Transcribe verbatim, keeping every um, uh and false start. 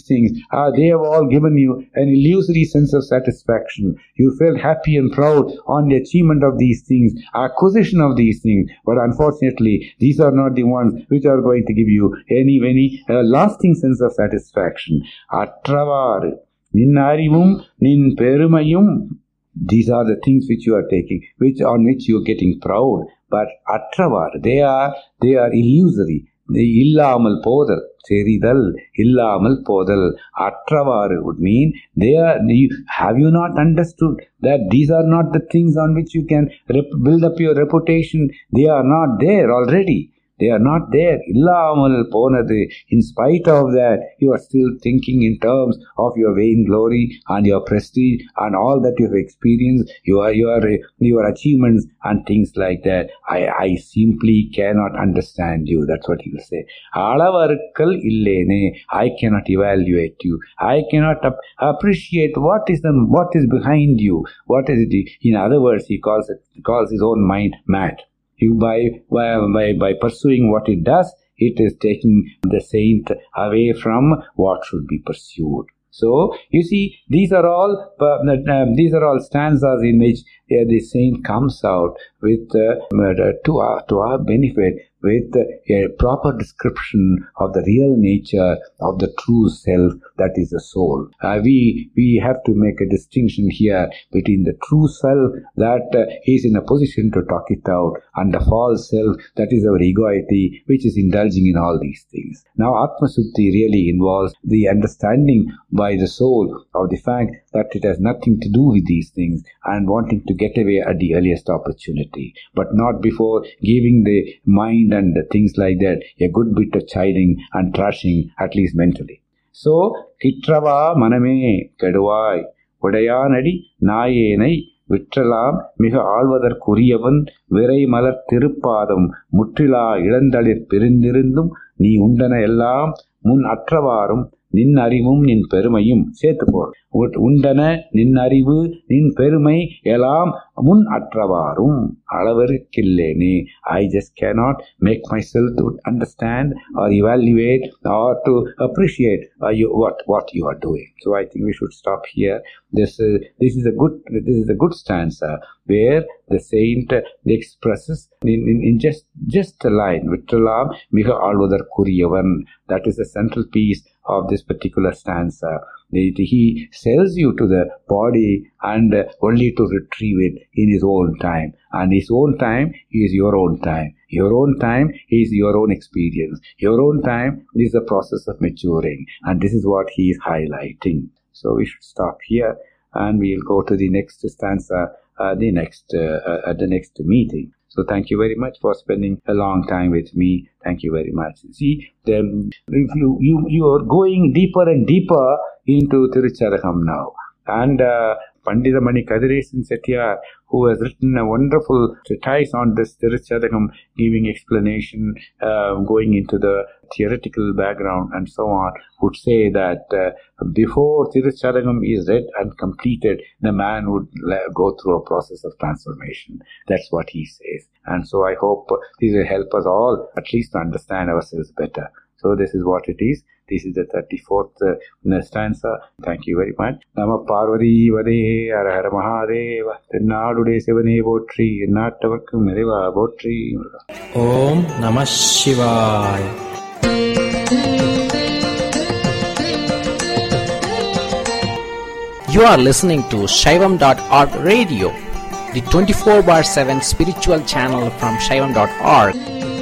things, uh, they have all given you an illusory sense of satisfaction. You felt happy and proud on the achievement of these things, acquisition of these things. But unfortunately, these are not the ones which are going to give you any, any uh, lasting sense of satisfaction. Atravar, nin arivum, nin perumayum. These are the things which you are taking, which on which you are getting proud. But atravar, they are, they are illusory. Illamal podal, seridal, illamal podal. Atravar would mean they are. You, have you not understood that these are not the things on which you can rep, build up your reputation? They are not there already. They are not there. Illamal ponadu. In spite of that, you are still thinking in terms of your vain glory and your prestige and all that you have experienced, your your your achievements and things like that. I I simply cannot understand you. That's what he will say. Alavarkkal illene. I cannot evaluate you. I cannot ap- appreciate what is the what is behind you. What is it? In other words, he calls it calls his own mind mad. You, by, by, by pursuing what it does, it is taking the saint away from what should be pursued. So, you see, these are all uh, these are all stanzas in which uh, the saint comes out with uh, to our to our benefit with a proper description of the real nature of the true self, that is the soul. Uh, we we have to make a distinction here between the true self that uh, is in a position to talk it out and the false self, that is our egoity, which is indulging in all these things. Now, Atma Suddhi really involves the understanding by the soul of the fact that it has nothing to do with these things and wanting to get away at the earliest opportunity, but not before giving the mind and the things like that a good bit of chiding and thrashing, at least mentally. So, Kitrava maname keduvai udayanadi nayenai விற்றலாம் மிக ஆழ்வதற்குரியவன் விரை மலர் திருப்பாதம் முற்றிலா இளந்தளிர் பிரிந்திருந்தும் நீ உண்டன எல்லாம் முன் அற்றவாறும் நின் அறிவும் நின் பெருமையும் சேர்த்து போறோம். உண்டன நின் அறிவு நின் பெருமை எல்லாம் முன் அற்றவாறும் அளவிற்கில்லேனே. I just cannot make myself to understand or evaluate or to appreciate uh, you, what what you are doing. So I think we should stop here. This uh, this is a good this is a good stanza where the saint expresses in, in, in just just a line, விற்றலாம் மிக ஆழ்வதற்குரியவன். That is the central piece of this particular stanza. He sells you to the body and only to retrieve it in his own time. And his own time is your own time. Your own time is your own experience. Your own time is the process of maturing. And this is what he is highlighting. So we should stop here and we'll go to the next stanza uh, the next uh, uh, at the next meeting. So thank you very much for spending a long time with me. Thank you very much. See, the, if you, you, you are going deeper and deeper into Tirucharakam now. And uh, Pandita Mani Kadiresan Setiyar, who has written a wonderful treatise on this Tirucharakam, giving explanation, uh, going into the theoretical background and so on, would say that uh, before Tirucharakam is read and completed, the man would go through a process of transformation. That's what he says. And so I hope this will help us all at least to understand ourselves better. So this is what it is. This is the thirty-fourth uh, stanza. Thank you very much. Nama Parvati Vade Hara Hara Mahadeva Tennadude Sivane Botri Nattavakkum Mereva Botri. Om Namah Shivaya. You are listening to Shaivam dot org radio, the twenty-four bar seven spiritual channel from Shaivam dot org.